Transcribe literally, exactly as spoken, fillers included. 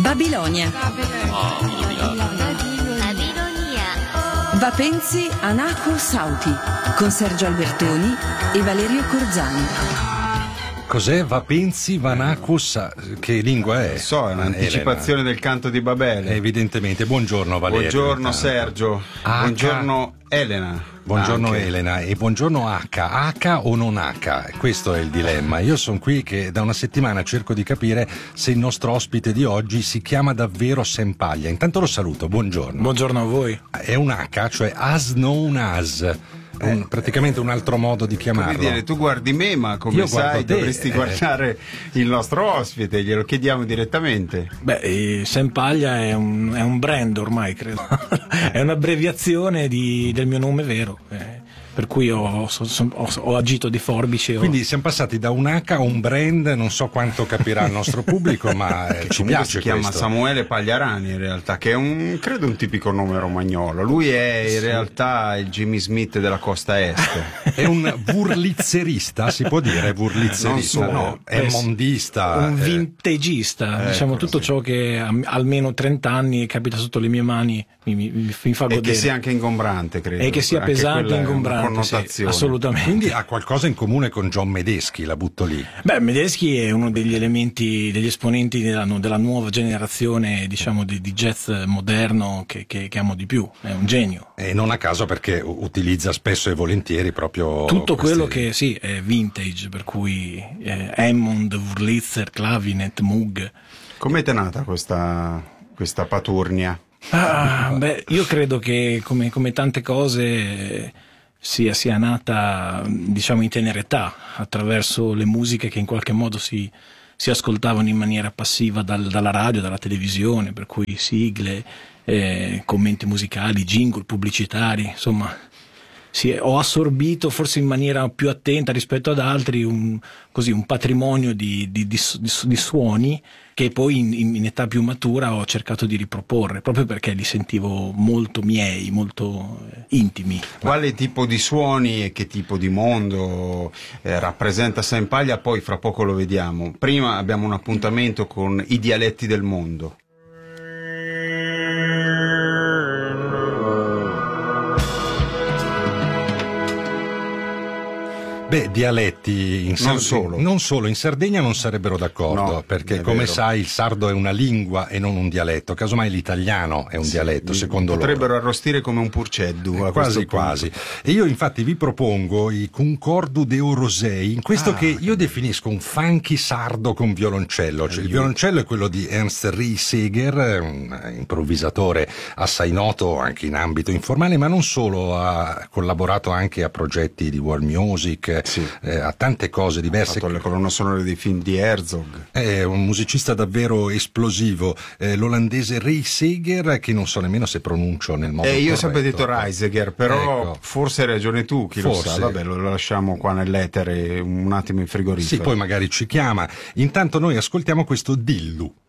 Babilonia. Vapenzi Anaco Sauti con Sergio Albertoni e Valerio Corzani. Cos'è Vapenzi Vanacus? Che lingua è? So, è un'anticipazione del canto di Babele. Evidentemente. Buongiorno Valerio. Buongiorno Sergio. H. Buongiorno Elena. Buongiorno Anche. Elena e buongiorno H. H o non H? Questo è il dilemma. Io sono qui che da una settimana cerco di capire se il nostro ospite di oggi si chiama davvero Sempaglia. Intanto lo saluto, buongiorno. Buongiorno a voi. È un H, cioè as known as. Un, eh, praticamente un altro modo di chiamarlo. Come dire, tu guardi me, ma come Io sai te, dovresti eh. guardare il nostro ospite, glielo chiediamo direttamente. Beh, Sempaglia è un, è un brand ormai, credo. È un'abbreviazione di, del mio nome vero. Eh. Per cui ho, ho, ho agito di forbice. Quindi siamo passati da un H a un brand, non so quanto capirà il nostro pubblico, ma eh, ci piace. Si chiama questo. Samuele Pagliarani in realtà, che è un, credo un tipico nome romagnolo. Lui è in Sì. realtà il Jimmy Smith della costa est. È un wurlitzerista, si può dire wurlitzerista? Non solo. No, è Eh, mondista. Un eh. vintagista, eh, diciamo ecco, tutto sì. ciò che a almeno trenta anni capita sotto le mie mani mi, mi, mi fa E godere. che sia anche ingombrante, credo. E che sia Anche pesante quella e è una ingombrante, sì, connotazione. assolutamente. Quindi ha qualcosa in comune con John Medeschi, la butto lì. Beh, Medeschi è uno degli elementi, degli esponenti della, della nuova generazione, diciamo, di, di jazz moderno che, che, che amo di più. È un genio. E non a caso perché utilizza spesso e volentieri proprio Tutto questi... quello che sì è vintage, per cui eh, Hammond, Wurlitzer, Clavinet, Moog. Com'è nata questa, questa paturnia? Ah, beh, io credo che come, come tante cose eh, sia, sia nata, diciamo, in tenera età, attraverso le musiche che in qualche modo si, si ascoltavano in maniera passiva dal, dalla radio, dalla televisione, per cui sigle, eh, commenti musicali, jingle pubblicitari, insomma. Sì, ho assorbito forse in maniera più attenta rispetto ad altri un, così, un patrimonio di, di, di, di, di suoni che poi in, in età più matura ho cercato di riproporre, proprio perché li sentivo molto miei, molto eh, intimi. Quale tipo di suoni e che tipo di mondo eh, rappresenta Sempaglia? Poi fra poco lo vediamo. Prima abbiamo un appuntamento con i dialetti del mondo. Beh, dialetti in Non Sardegna, solo. non solo, in Sardegna non sarebbero d'accordo, No, perché è come vero. sai il sardo è una lingua e non un dialetto, casomai l'italiano è un dialetto, secondo loro. Potrebbero arrostire come un purceddu. Eh, a quasi questo punto. quasi. E io infatti vi propongo i Concordu de Orosei, in questo Ah, che io definisco un funky sardo con violoncello. Cioè, il violoncello è quello di Ernst Rieseger, un improvvisatore assai noto anche in ambito informale, ma non solo, ha collaborato anche a progetti di world music, Sì. eh, a tante cose Ha diverse. fatto le colonne sonore dei film di Herzog. È un musicista davvero esplosivo, eh, l'olandese Rieseger, che non so nemmeno se pronuncio nel modo E io ho corretto. sempre detto Reisiger, però Ecco. forse hai ragione tu, chi Forse. lo sa. Vabbè, lo lasciamo qua nell'etere un attimo in frigorifero. Sì, poi magari ci chiama. Intanto noi ascoltiamo questo Dillu.